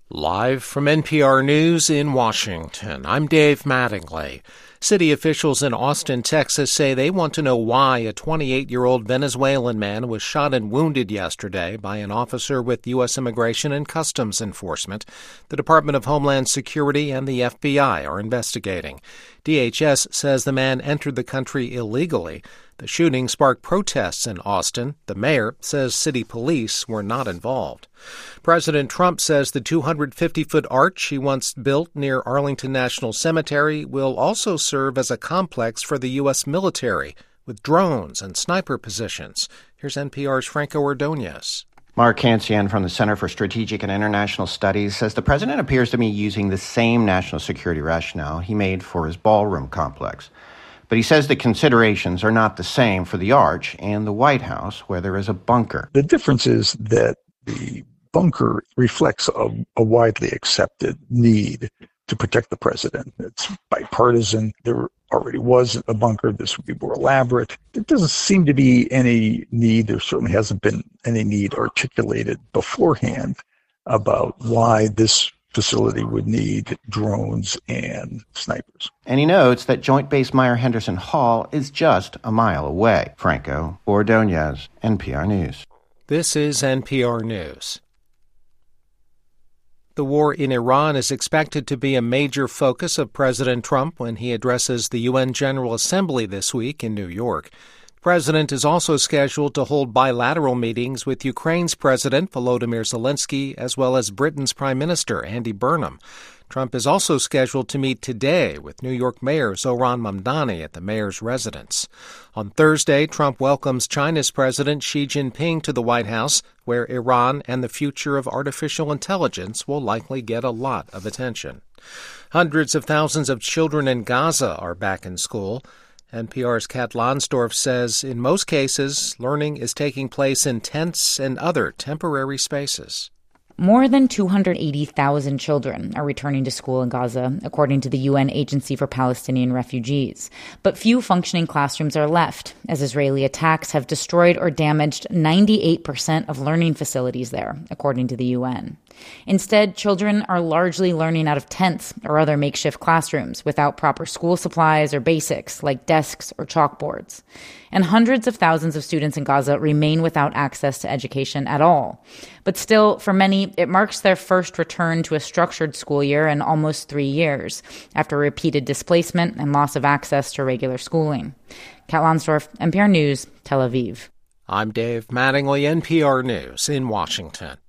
Live from NPR News in Washington, I'm Dave Mattingly. City officials in Austin, Texas say they want to know why a 28-year-old Venezuelan man was shot and wounded yesterday by an officer with U.S. Immigration and Customs Enforcement. The Department of Homeland Security and the FBI are investigating. DHS says the man entered the country illegally. The shooting sparked protests in Austin. The mayor says city police were not involved. President Trump says the 250-foot arch he once built near Arlington National Cemetery will also serve as a complex for the U.S. military, with drones and sniper positions. Here's NPR's Franco Ordonez. Mark Cancian from the Center for Strategic and International Studies says the president appears to be using the same national security rationale he made for his ballroom complex. But he says the considerations are not the same for the Arch and the White House, where there is a bunker. The difference is that the bunker reflects a widely accepted need to protect the president. It's bipartisan. There already was a bunker. This would be more elaborate. There doesn't seem to be any need. There certainly hasn't been any need articulated beforehand about why this facility would need drones and snipers. And he notes that Joint Base Meier-Henderson Hall is just a mile away. Franco Ordonez, NPR News. This is NPR News. The war in Iran is expected to be a major focus of President Trump when he addresses the UN General Assembly this week in New York. The president is also scheduled to hold bilateral meetings with Ukraine's President Volodymyr Zelensky as well as Britain's Prime Minister Andy Burnham. Trump is also scheduled to meet today with New York Mayor Zohran Mamdani at the mayor's residence. On Thursday, Trump welcomes China's President Xi Jinping to the White House, where Iran and the future of artificial intelligence will likely get a lot of attention. Hundreds of thousands of children in Gaza are back in school. NPR's Kat Lonsdorf says in most cases, learning is taking place in tents and other temporary spaces. More than 280,000 children are returning to school in Gaza, according to the UN Agency for Palestinian Refugees. But few functioning classrooms are left, as Israeli attacks have destroyed or damaged 98% of learning facilities there, according to the UN. Instead, children are largely learning out of tents or other makeshift classrooms without proper school supplies or basics like desks or chalkboards. And hundreds of thousands of students in Gaza remain without access to education at all. But still, for many, it marks their first return to a structured school year in almost 3 years, after repeated displacement and loss of access to regular schooling. Kat Lonsdorf, NPR News, Tel Aviv. I'm Dave Mattingly, NPR News in Washington.